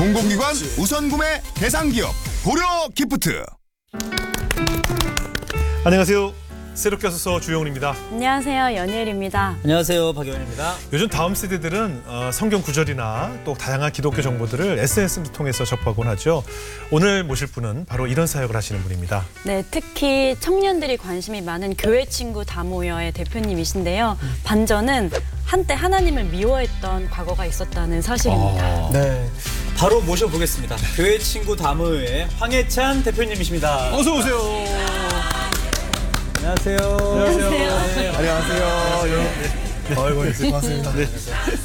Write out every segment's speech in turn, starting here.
공공기관 우선구매 대상기업 고려기프트. 안녕하세요. 새롭게 와서 주영훈입니다. 안녕하세요. 연예일입니다. 안녕하세요. 박영현입니다. 요즘 다음 세대들은 성경 구절이나 또 다양한 기독교 정보들을 SNS를 통해서 접하곤 하죠. 오늘 모실 분은 바로 이런 사역을 하시는 분입니다. 네, 특히 청년들이 관심이 많은 교회 친구 다 모여의 대표님이신데요. 반전은 한때 하나님을 미워했던 과거가 있었다는 사실입니다. 네, 바로 모셔보겠습니다. 교회 친구 다모의 황해찬 대표님이십니다. 어서 오세요. 안녕하세요. 안녕하세요. 안녕하세요. 아이고, 반갑습니다. 네.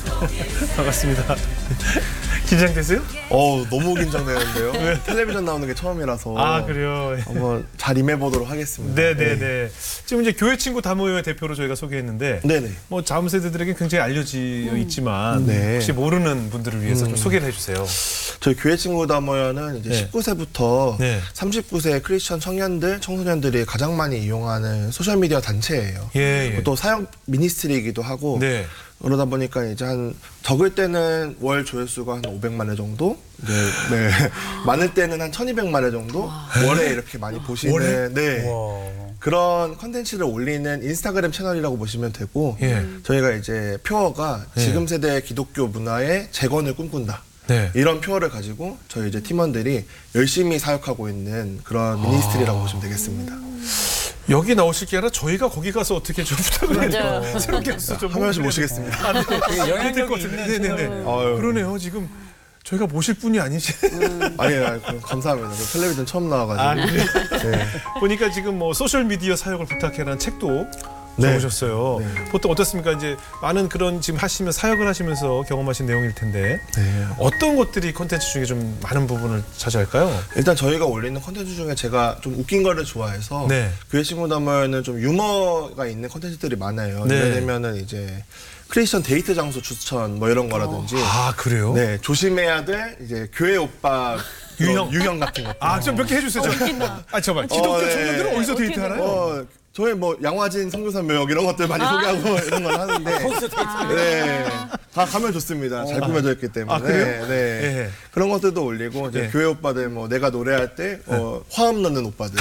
반갑습니다. 긴장되세요? 너무 긴장되는데요. 텔레비전 나오는 게 처음이라서. 아, 그래요? 한번 잘 임해보도록 하겠습니다. 네네네. 지금 이제 교회 친구 다모의 대표로 저희가 소개했는데, 네네. 뭐 다음 세대들에게 굉장히 알려져 있지만 네. 혹시 모르는 분들을 위해서 좀 소개를 해주세요. 저희 교회 친구다 모여는 이제 네. 19세부터 네. 39세 크리스천 청년들, 청소년들이 가장 많이 이용하는 소셜미디어 단체예요. 예. 또 사역 미니스트리이기도 하고 네. 그러다 보니까 이제 한 적을 때는 월 조회수가 한 500만 회 정도, 네. 많을 때는 한 1,200만 회 정도 월에 이렇게 많이 보시는 월에? 네. 와. 그런 컨텐츠를 올리는 인스타그램 채널이라고 보시면 되고 예. 저희가 이제 표어가 예. 지금 세대 기독교 문화의 재건을 꿈꾼다. 네. 이런 표어를 가지고 저희 이제 팀원들이 열심히 사역하고 있는 그런 미니스트리라고 보시면 되겠습니다. 여기 나오실 게 아니라 저희가 거기 가서 어떻게 좀 부탁을 맞아요. 해요. 새롭게 해서 좀 한 명씩 모시겠습니다. 영향력이 있는 네네네. 아유. 그러네요. 지금 저희가 모실 분이 아니시. 아니, 그럼 감사합니다. 저 텔레비전 처음 나와가지고. 네. 보니까 지금 뭐 소셜 미디어 사역을 부탁해라는 책도 네. 적으셨어요. 네. 보통 어떻습니까? 이제 많은 그런 지금 사역을 하시면서 경험하신 내용일 텐데 네. 어떤 것들이 콘텐츠 중에 좀 많은 부분을 차지할까요? 일단 저희가 올리는 콘텐츠 중에 제가 좀 웃긴 거를 좋아해서 네. 교회 친구다모에는 좀 유머가 있는 콘텐츠들이 많아요. 네. 예를 들면은 이제 크리스천 데이트 장소 추천 뭐 이런 거라든지 아, 그래요? 네, 조심해야 될 이제 교회 오빠 유형 같은 것. 아, 좀 몇 개 해주세요. 잠깐만. 기독교 네. 청년들은 어디서 데이트 하나요? 저희 뭐 양화진 선교사 묘역 이런 것들 많이 소개하고 이런 걸 하는데 거기서 데이트. 네, 다 가면 좋습니다. 잘 꾸며져 있기 때문에. 아, 그래요? 네. 예. 그런 것들도 올리고 이제 예. 교회 오빠들 뭐 내가 노래할 때 화음 넣는 오빠들.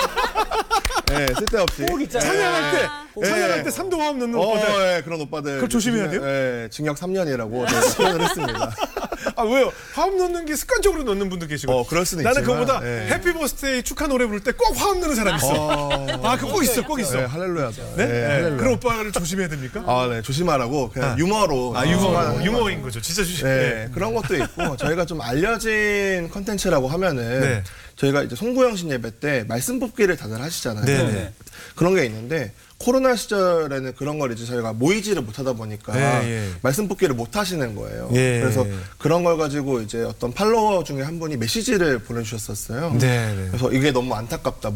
네, 쓸데없이. 꼭 있잖아요. 찬양할 때 삼도화음 넣는 오빠들. 네, 그런 오빠들. 그걸 조심해야 돼요? 네, 징역 3년이라고 표현을 했습니다. 아, 왜요? 화음 넣는 게 습관적으로 넣는 분도 계시고. 그럴 수는 나는 있지만, 그거보다 네. 해피 버스데이 축하 노래 부를 때 꼭 화음 넣는 사람이 있어. 아, 그거 꼭 있어, 꼭 있어. 네, 할렐루야죠. 네? 할렐루야. 그런 오빠를 조심해야 됩니까? 아, 네, 조심하라고 그냥 유머로. 유머인 거죠. 진짜 조심해. 네, 그런 것도 있고 저희가 좀 알려진 컨텐츠라고 하면은 네. 저희가 이제 송구영신 예배 때 말씀 뽑기를 다들 하시잖아요. 네. 그런 게 있는데 코로나 시절에는 그런 걸 이제 저희가 모이지를 못하다 보니까 예. 말씀 뽑기를 못 하시는 거예요. 예. 그래서 그런 걸 가지고 이제 어떤 팔로워 중에 한 분이 메시지를 보내주셨었어요. 네. 그래서 이게 너무 안타깝다.